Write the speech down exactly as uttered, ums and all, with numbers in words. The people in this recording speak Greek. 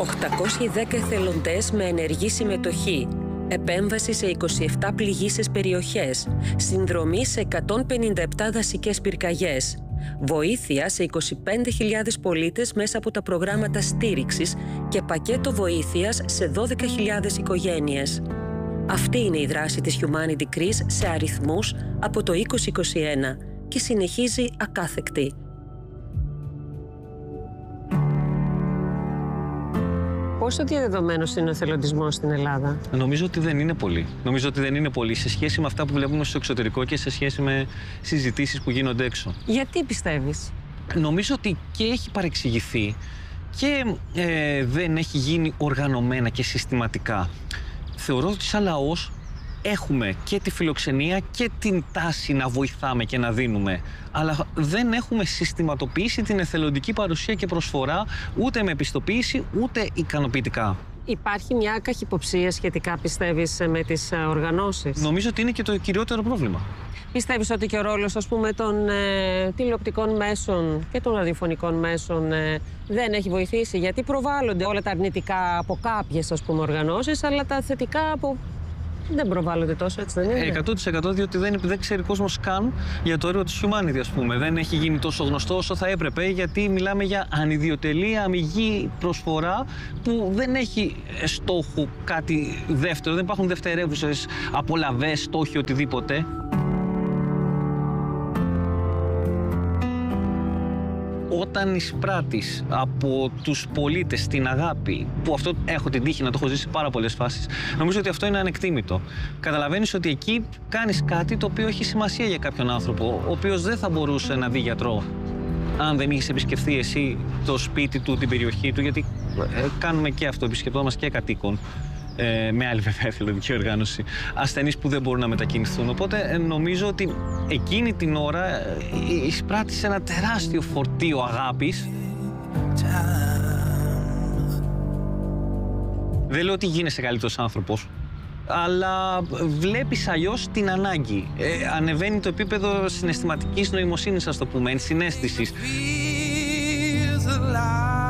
οκτακόσιοι δέκα εθελοντές με ενεργή συμμετοχή, επέμβαση σε είκοσι επτά πληγείσες περιοχές, συνδρομή σε εκατόν πενήντα επτά δασικές πυρκαγιές, βοήθεια σε είκοσι πέντε χιλιάδες πολίτες μέσα από τα προγράμματα στήριξης και πακέτο βοήθειας σε δώδεκα χιλιάδες οικογένειες. Αυτή είναι η δράση της Humanity Greece σε αριθμούς από το είκοσι είκοσι ένα και συνεχίζει ακάθεκτη. Πόσο διαδεδομένος είναι ο εθελοντισμός στην Ελλάδα? Νομίζω ότι δεν είναι πολύ. Νομίζω ότι δεν είναι πολύ σε σχέση με αυτά που βλέπουμε στο εξωτερικό και σε σχέση με συζητήσεις που γίνονται έξω. Γιατί πιστεύεις? Νομίζω ότι και έχει παρεξηγηθεί και ε, δεν έχει γίνει οργανωμένα και συστηματικά. Θεωρώ ότι σαν λαός έχουμε και τη φιλοξενία και την τάση να βοηθάμε και να δίνουμε, αλλά δεν έχουμε συστηματοποιήσει την εθελοντική παρουσία και προσφορά ούτε με επιστοποίηση ούτε ικανοποιητικά. Υπάρχει μια καχυποψία σχετικά, πιστεύεις, με τις οργανώσεις? Νομίζω ότι είναι και το κυριότερο πρόβλημα. Πιστεύεις ότι και ο ρόλος, ας πούμε, των ε, τηλεοπτικών μέσων και των ραδιοφωνικών μέσων ε, δεν έχει βοηθήσει? Γιατί προβάλλονται όλα τα αρνητικά από κάποιες, ας πούμε, οργανώσεις, αλλά τα θετικά από... δεν προβάλλονται τόσο, έτσι δεν είναι? εκατό τοις εκατό, διότι δεν, δεν ξέρει κόσμος καν για το έργο της Humanity, ας πούμε. Δεν έχει γίνει τόσο γνωστό όσο θα έπρεπε, γιατί μιλάμε για ανιδιοτελή, αμιγή προσφορά που δεν έχει στόχο κάτι δεύτερο. Δεν υπάρχουν δευτερεύουσες απολαβές, στόχοι, οτιδήποτε. Όταν εισπράττεις από τους πολίτες την αγάπη, που αυτό έχω την τύχη να το έχω ζήσει σε πάρα πολλές φάσεις, νομίζω ότι αυτό είναι ανεκτήμητο. Καταλαβαίνεις ότι εκεί κάνεις κάτι το οποίο έχει σημασία για κάποιον άνθρωπο, ο οποίος δεν θα μπορούσε να δει γιατρό αν δεν είχες επισκεφθεί εσύ το σπίτι του, την περιοχή του, γιατί ε, κάνουμε και αυτό, επισκεπτόμαστε και κατοίκων. Ε, με άλλη βέβαια εθελοντική οργάνωση, ασθενείς που δεν μπορούν να μετακινηθούν. Οπότε ε, νομίζω ότι εκείνη την ώρα ε, εισπράττεις ένα τεράστιο φορτίο αγάπης. Δεν λέω ότι γίνεσαι καλύτερος άνθρωπος, αλλά βλέπεις αλλιώς την ανάγκη. Ε, ανεβαίνει το επίπεδο συναισθηματικής νοημοσύνης, ας το πούμε, ενσυναίσθησης.